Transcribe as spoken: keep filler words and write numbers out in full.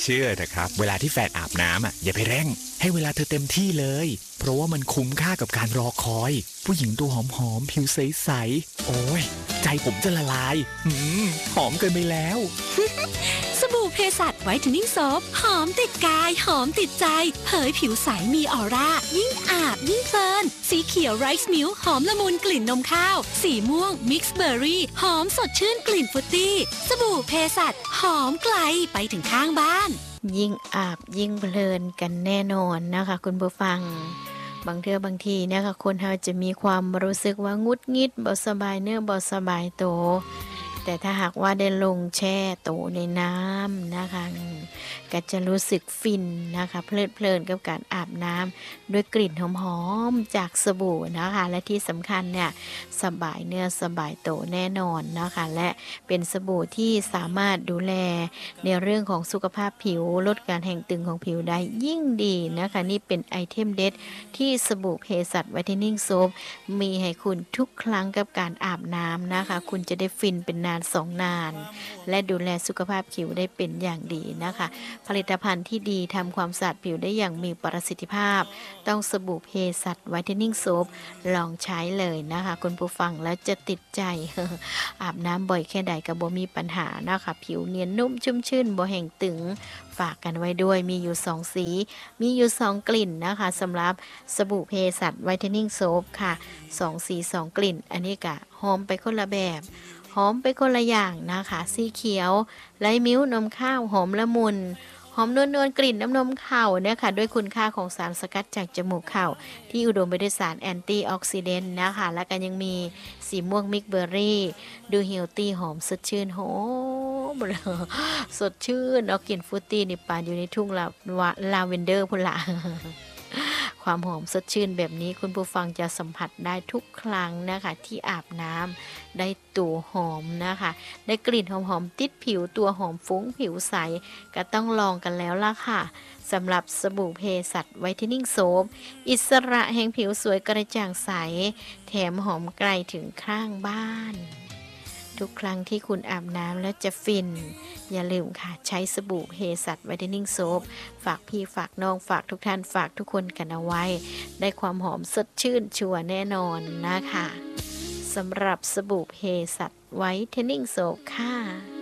เชื่อเถอะครับเวลาที่แฟนอาบน้ำอ่ะอย่าไปเร่งให้เวลาเธอเต็มที่เลยเพราะว่ามันคุ้มค่ากับการรอคอยผู้หญิงตัวหอมๆผิวใสๆโอ้ยใจผมจะละลายหืมหอมเกินไปแล้วสบู่เพสัชไวท์เทนนิ่งโซฟหอมติดกายหอมติดใจเผยผิวใสมีออร่ายิ่งอาบยิ่งเพลินสีเขียวไรซ์มิลค์หอมละมุนกลิ่นนมข้าวสีม่วงมิกซ์เบอร์รี่หอมสดชื่นกลิ่นฟรุตตี้สบู่เพสัชหอมไกลไปถึงข้างบ้านยิ่งอาบยิ่งเพลินกันแน่นอนนะคะคุณผู้ฟังบางเทื่อบางทีนะคะคนเราจะมีความรู้สึกว่างุดงิดบ่สบายเนื้อบ่สบายตัวแต่ถ้าหากว่าได้ลงแช่ตัวในน้ำนะคะก็จะรู้สึกฟินนะคะเพลิดเพลินกับการอาบน้ำด้วยกลิ่นหอมๆจากสบู่นะคะและที่สำคัญเนี่ยสบายเนื้อสบายตัวแน่นอนนะคะและเป็นสบู่ที่สามารถดูแลในเรื่องของสุขภาพผิวลดการแห้งตึงของผิวได้ยิ่งดีนะคะนี่เป็นไอเทมเด็ดที่สบู่เพสัชไวท์เทนนิ่งโซฟมีให้คุณทุกครั้งกับการอาบน้ำนะคะคุณจะได้ฟินเป็นนานสองนานและดูแลสุขภาพผิวได้เป็นอย่างดีนะคะผลิตภัณฑ์ที่ดีทำความสะอาดผิวได้อย่างมีประสิทธิภาพต้องสบู่เพสัชไวท์เทนนิ่งโซฟลองใช้เลยนะคะคุณผู้ฟังแล้วจะติดใจ อาบน้ำบ่อยแค่ใดก็บ่มีปัญหานะคะผิวเนียนนุ่มชุ่มชื่นบ่แห้งตึงฝากกันไว้ด้วยมีอยู่สองสีมีอยู่สองกลิ่นนะคะสำหรับสบู่เพสัชไวท์เทนนิ่งโซฟค่ะสองสีสองกลิ่นอันนี้ก็หอมไปคนละแบบหอมไปคนละอย่างนะคะสีเขียวไลท์มิ้วนมข้าวหอมละมุนหอมนวลๆกลิ่นน้ำนมข้าวเนี่ยค่ะด้วยคุณค่าของสารสกัดจากจมูกข้าวที่อุดมไปด้วยสารแอนตี้ออกซิเดนต์นะคะและก็ยังมีสีม่วงมิกเบอร์รี่ดูเฮลตี้หอมสดชื่นโหสดชื่นเอากลิ่นฟรุตตี้นี่ปานอยู่ในทุ่งลาลาเวนเดอร์พุ่นละความหอมสดชื่นแบบนี้คุณผู้ฟังจะสัมผัสได้ทุกครั้งนะคะที่อาบน้ำได้ตัวหอมนะคะได้กลิ่นหอมๆติดผิวตัวหอมฟุ้งผิวใสก็ต้องลองกันแล้วล่ะค่ะสำหรับสบู่เพสัชไวท์เทนนิ่งโซฟอิสระแห่งผิวสวยกระจ่างใสแถมหอมไกลถึงข้างบ้านทุกครั้งที่คุณอาบน้ำแล้วจะฟินอย่าลืมค่ะใช้สบู่เพสัชไวท์เทนนิ่งโซฟฝากพี่ฝากน้องฝากทุกท่านฝากทุกคนกันเอาไว้ได้ความหอมสดชื่นชัวร์แน่นอนนะคะสำหรับสบู่เพสัชไวท์เทนนิ่งโซฟค่ะ